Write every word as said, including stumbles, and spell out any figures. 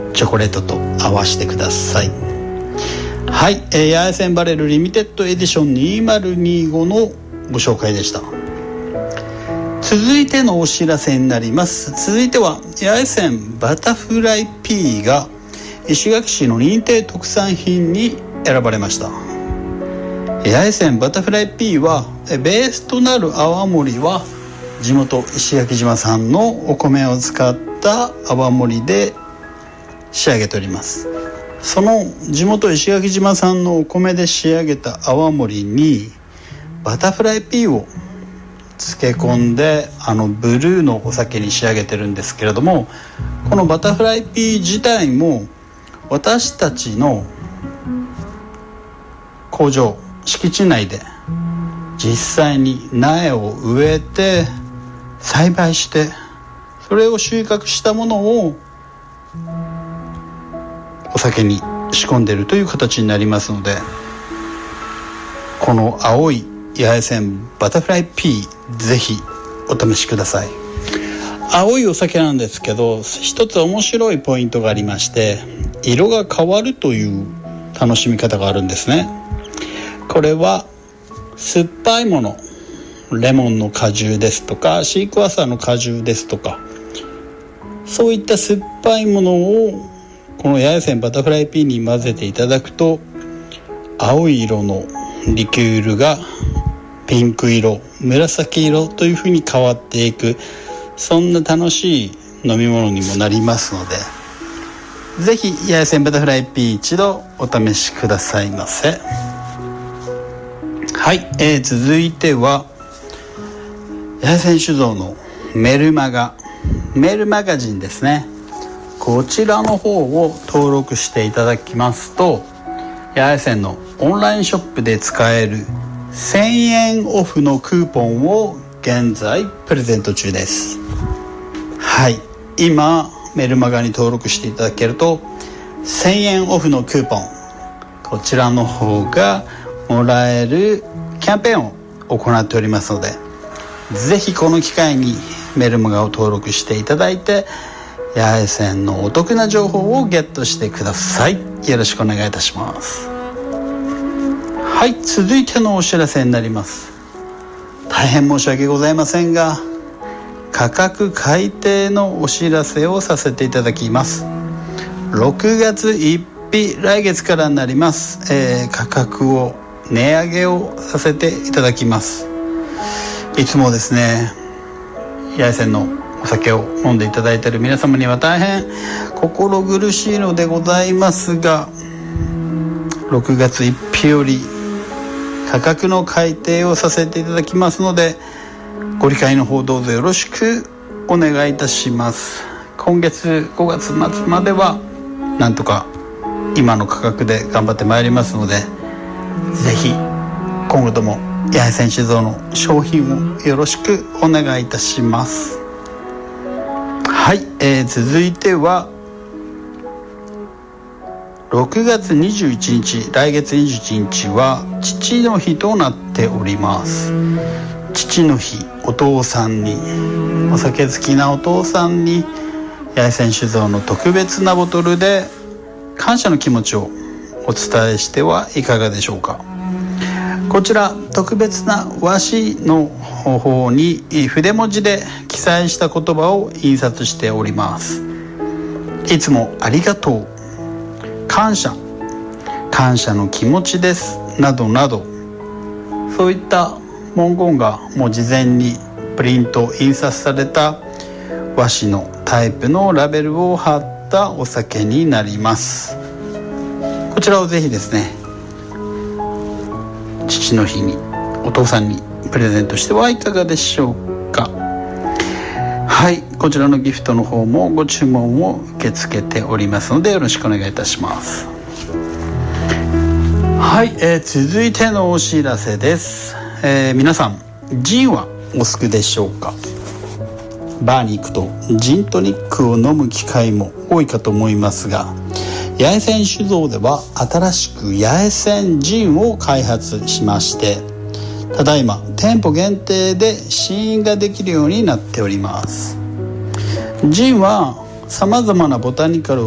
チョコレートと合わせてください。はい、えー、八重洲バレルリミテッドエディションにせんにじゅうごのご紹介でした。続いてのお知らせになります。続いては八重洲バタフライピーが石垣市の認定特産品に選ばれました。八重洲バタフライピーはベースとなる泡盛は地元石垣島産のお米を使った泡盛で仕上げております。その地元石垣島産のお米で仕上げた泡盛にバタフライピーを漬け込んで、あのブルーのお酒に仕上げてるんですけれども、このバタフライピー自体も私たちの工場敷地内で実際に苗を植えて栽培して、それを収穫したものをお酒に仕込んでいるという形になりますので、この青い八重洲バタフライピーぜひお試しください。青いお酒なんですけど、一つ面白いポイントがありまして、色が変わるという楽しみ方があるんですね。これは酸っぱいもの、レモンの果汁ですとかシークワーサーの果汁ですとか、そういった酸っぱいものをこの八重洲バタフライピーに混ぜていただくと、青い色のリキュールがピンク色、紫色というふうに変わっていく、そんな楽しい飲み物にもなりますので、ぜひ八重洲バタフライピー一度お試しくださいませ。はい、えー、続いては八重洲酒造のメルマガメールマガジンですね。こちらの方を登録していただきますと、八重洲のオンラインショップで使えるせんえんオフのクーポンを現在プレゼント中です。はい、今メルマガに登録していただけるとせんえんオフのクーポン、こちらの方がもらえるキャンペーンを行っておりますので、ぜひこの機会にメルマガを登録していただいて、八重洲のお得な情報をゲットしてください。よろしくお願いいたします。はい、続いてのお知らせになります。大変申し訳ございませんが、価格改定のお知らせをさせていただきます。ろくがつついたち、来月からになります、えー、価格を値上げをさせていただきます。いつもですね、八重洲のお酒を飲んでいただいている皆様には大変心苦しいのでございますが、ろくがつついたちより価格の改定をさせていただきますので、ご理解の方どうぞよろしくお願いいたします。今月ごがつ末まではなんとか今の価格で頑張ってまいりますので、ぜひ今後とも八重洲酒造の商品をよろしくお願いいたします。はい、えー、続いてはろくがつにじゅういちにち、来月にじゅういちにちは父の日となっております。父の日、お父さんに、お酒好きなお父さんに八重洲酒造の特別なボトルで感謝の気持ちをお伝えしてはいかがでしょうか。こちら特別な和紙の方に筆文字で記載した言葉を印刷しております。いつもありがとう、感謝、感謝の気持ちですなどなど、そういった文言がもう事前にプリント印刷された和紙のタイプのラベルを貼ったお酒になります。こちらをぜひですね、父の日にお父さんにプレゼントしてはいかがでしょうか。はい、こちらのギフトの方もご注文を受け付けておりますのでよろしくお願いいたします。はい、えー、続いてのお知らせです。えー、皆さんジンはお好きでしょうか。バーに行くとジントニックを飲む機会も多いかと思いますが、八重洲酒造では新しく八重洲ジンを開発しまして、ただいま店舗限定で試飲ができるようになっております。ジンはさまざまなボタニカル